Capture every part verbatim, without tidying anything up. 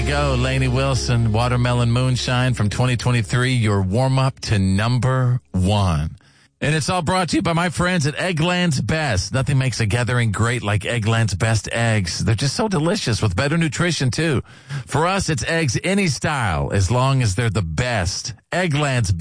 Go, Lainey Wilson, Watermelon Moonshine from twenty twenty-three, your warm-up to number one. And it's all brought to you by my friends at Eggland's Best. Nothing makes a gathering great like Eggland's Best eggs. They're just so delicious with better nutrition, too. For us, it's eggs any style, as long as they're the best. Eggland's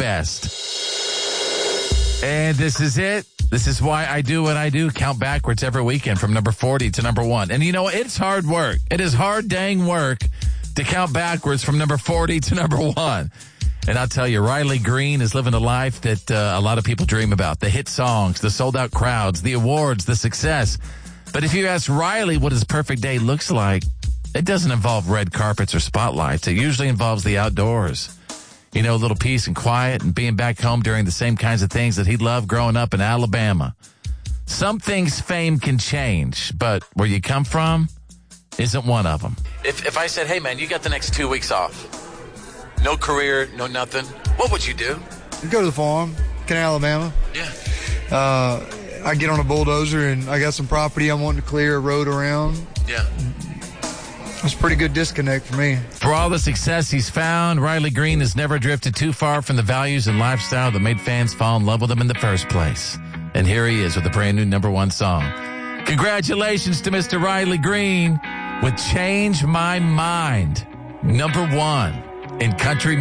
Best. And this is it. This is why I do what I do, count backwards every weekend from number forty to number one. And you know, it's hard work. It is hard dang work to count backwards from number forty to number one. And I'll tell you, Riley Green is living a life that uh, a lot of people dream about. The hit songs, the sold-out crowds, the awards, the success. But if you ask Riley what his perfect day looks like, it doesn't involve red carpets or spotlights. It usually involves the outdoors. You know, a little peace and quiet and being back home during the same kinds of things that he loved growing up in Alabama. Some things fame can change, but where you come from isn't one of them. If if I said, hey, man, you got the next two weeks off, no career, no nothing, what would you do? Go to the farm, Canal, Alabama. Yeah. Uh, I get on a bulldozer and I got some property I'm wanting to clear a road around. Yeah. It's a pretty good disconnect for me. For all the success he's found, Riley Green has never drifted too far from the values and lifestyle that made fans fall in love with him in the first place. And here he is with a brand new number one song. Congratulations to Mister Riley Green with Change My Mind, number one in country